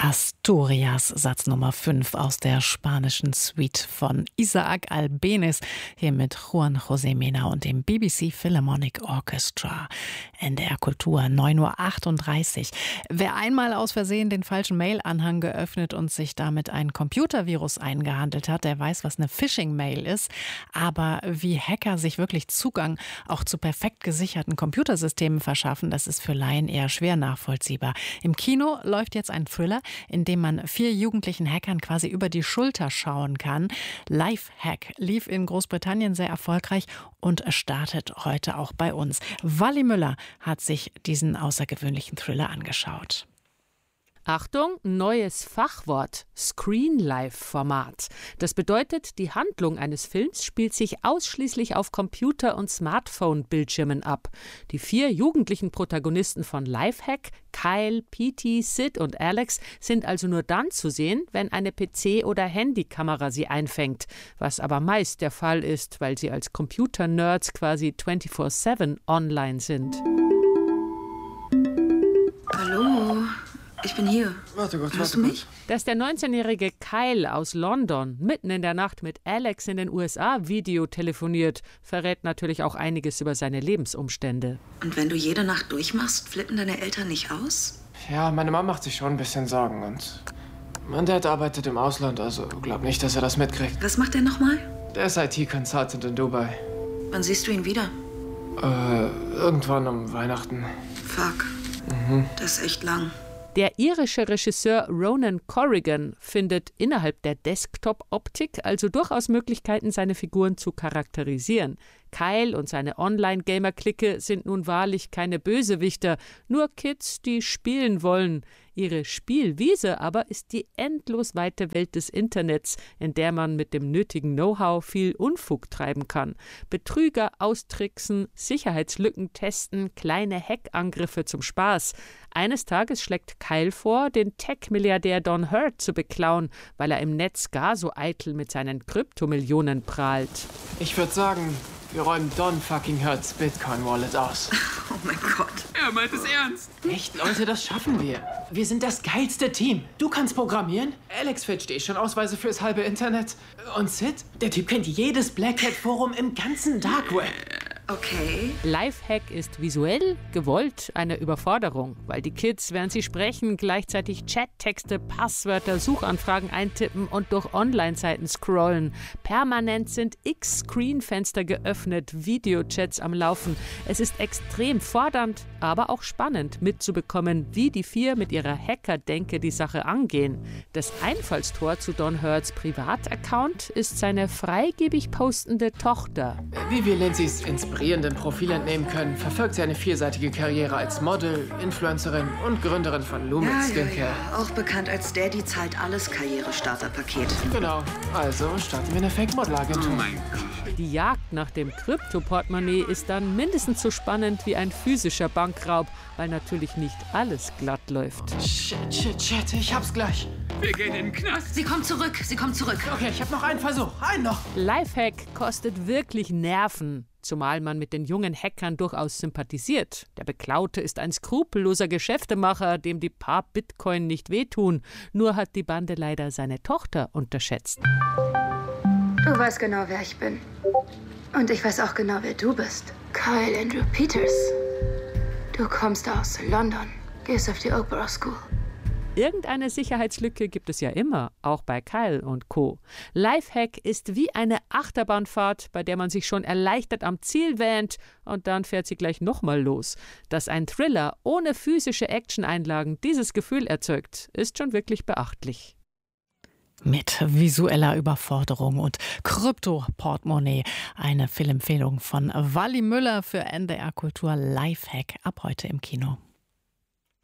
Asturias, Satz Nummer 5 aus der spanischen Suite von Isaac Albéniz, hier mit Juan José Mena und dem BBC Philharmonic Orchestra. NDR Kultur, 9:38 Uhr. Wer einmal aus Versehen den falschen Mail-Anhang geöffnet und sich damit ein Computervirus eingehandelt hat, der weiß, was eine Phishing-Mail ist. Aber wie Hacker sich wirklich Zugang auch zu perfekt gesicherten Computersystemen verschaffen, das ist für Laien eher schwer nachvollziehbar. Im Kino läuft jetzt ein Thriller, in dem man 4 jugendlichen Hackern quasi über die Schulter schauen kann. Lifehack lief in Großbritannien sehr erfolgreich und startet heute auch bei uns. Wally Müller hat sich diesen außergewöhnlichen Thriller angeschaut. Achtung, neues Fachwort, Screen-Live-Format. Das bedeutet, die Handlung eines Films spielt sich ausschließlich auf Computer- und Smartphone-Bildschirmen ab. Die 4 jugendlichen Protagonisten von Lifehack, Kyle, Petey, Sid und Alex, sind also nur dann zu sehen, wenn eine PC- oder Handykamera sie einfängt. Was aber meist der Fall ist, weil sie als Computer-Nerds quasi 24/7 online sind. Hallo? Ich bin hier. Warte kurz, Hörst du mich? Dass der 19-jährige Kyle aus London mitten in der Nacht mit Alex in den USA videotelefoniert, verrät natürlich auch einiges über seine Lebensumstände. Und wenn du jede Nacht durchmachst, flippen deine Eltern nicht aus? Ja, meine Mama macht sich schon ein bisschen Sorgen und mein Dad arbeitet im Ausland, also glaub nicht, dass er das mitkriegt. Was macht der nochmal? Der ist IT-Consultant in Dubai. Wann siehst du ihn wieder? Irgendwann um Weihnachten. Fuck. Das ist echt lang. Der irische Regisseur Ronan Corrigan findet innerhalb der Desktop-Optik also durchaus Möglichkeiten, seine Figuren zu charakterisieren. Kyle und seine Online-Gamer-Clique sind nun wahrlich keine Bösewichter, nur Kids, die spielen wollen. Ihre Spielwiese aber ist die endlos weite Welt des Internets, in der man mit dem nötigen Know-how viel Unfug treiben kann. Betrüger austricksen, Sicherheitslücken testen, kleine Hackangriffe zum Spaß. Eines Tages schlägt Kyle vor, den Tech-Milliardär Don Hurt zu beklauen, weil er im Netz gar so eitel mit seinen Kryptomillionen prahlt. Ich würde sagen, wir räumen Don fucking Hurts Bitcoin-Wallet aus. Oh mein Gott. Er meint es ernst. Echt, Leute, das schaffen wir. Wir sind das geilste Team. Du kannst programmieren. Alex fälscht schon Ausweise fürs halbe Internet. Und Sid, der Typ kennt jedes Black Hat-Forum im ganzen Dark Web. Okay. Lifehack ist visuell, gewollt eine Überforderung, weil die Kids, während sie sprechen, gleichzeitig Chattexte, Passwörter, Suchanfragen eintippen und durch Online-Seiten scrollen. Permanent sind x Screenfenster geöffnet, Videochats am Laufen. Es ist extrem fordernd, aber auch spannend mitzubekommen, wie die 4 mit ihrer Hacker-Denke die Sache angehen. Das Einfallstor zu Don Hurts Privataccount ist seine freigebig postende Tochter. Wie wir Lindsays inspirierenden Profil entnehmen können, verfolgt sie eine vielseitige Karriere als Model, Influencerin und Gründerin von Lumen Skincare. Ja. Auch bekannt als Daddy zahlt alles Karrierestarterpaket. Genau, also starten wir eine Fake-Model-Agentur. Oh mein Gott. Die Jagd nach dem Krypto-Portemonnaie ist dann mindestens so spannend wie ein physischer Bankraub, weil natürlich nicht alles glatt läuft. Shit, ich hab's gleich. Wir gehen in den Knast. Sie kommt zurück. Okay, ich hab noch einen Versuch. Einen noch. Lifehack kostet wirklich Nerven, zumal man mit den jungen Hackern durchaus sympathisiert. Der Beklaute ist ein skrupelloser Geschäftemacher, dem die paar Bitcoin nicht wehtun. Nur hat die Bande leider seine Tochter unterschätzt. Du weißt genau, wer ich bin. Und ich weiß auch genau, wer du bist. Kyle Andrew Peters. Du kommst aus London, gehst auf die Oprah School. Irgendeine Sicherheitslücke gibt es ja immer, auch bei Kyle und Co. Lifehack ist wie eine Achterbahnfahrt, bei der man sich schon erleichtert am Ziel wähnt und dann fährt sie gleich nochmal los. Dass ein Thriller ohne physische Action-Einlagen dieses Gefühl erzeugt, ist schon wirklich beachtlich. Mit visueller Überforderung und Krypto-Portemonnaie. Eine Filmempfehlung von Wally Müller für NDR Kultur. Lifehack ab heute im Kino.